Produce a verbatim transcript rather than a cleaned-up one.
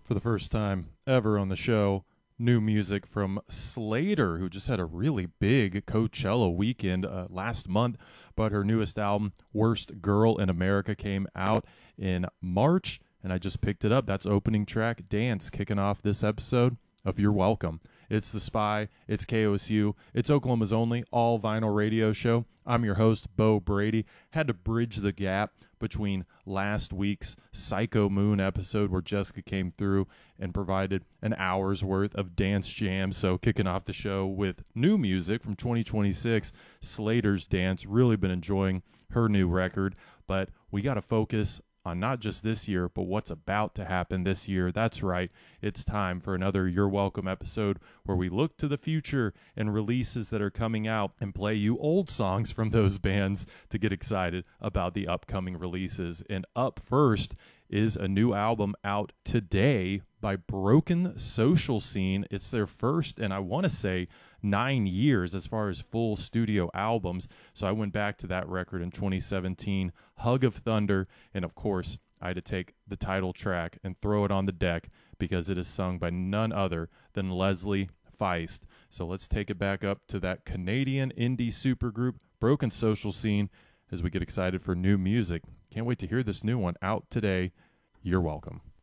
For the first time ever on the show, new music from Slater, who just had a really big Coachella weekend uh, last month. But her newest album, Worst Girl in America, came out in March, and I just picked it up. That's opening track, Dance, kicking off this episode of You're Welcome. It's The Spy, it's K O S U, it's Oklahoma's only all vinyl radio show. I'm your host, Bo Brady. Had to bridge the gap between last week's Psycho Moon episode where Jessica came through and provided an hour's worth of dance jams. So kicking off the show with new music from twenty twenty-six, Slater's Dance. Really been enjoying her new record, but we got to focus on not just this year, but what's about to happen this year. That's right. It's time for another You're Welcome episode where we look to the future and releases that are coming out and play you old songs from those bands to get excited about the upcoming releases. And up first is a new album out today by Broken Social Scene. It's their first, and I want to say nine years as far as full studio albums. So I went back to that record in twenty seventeen, Hug of Thunder, and of course I had to take the title track and throw it on the deck because it is sung by none other than Leslie Feist. So let's take it back up to that Canadian indie supergroup, Broken Social Scene, as we get excited for new music. Can't wait to hear this new one out today. You're welcome.